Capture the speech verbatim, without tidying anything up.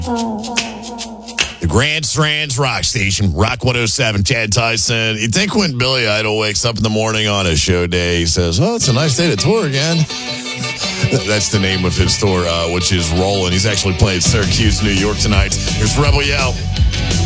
The Grand Strands Rock Station, Rock one oh seven, Chad Tyson. You'd think when Billy Idol wakes up in the morning on a show day, he says, oh, it's a nice day to tour again. That's the name of his tour, uh, which is Rollin'. He's actually playing Syracuse, New York tonight. Here's Rebel Yell.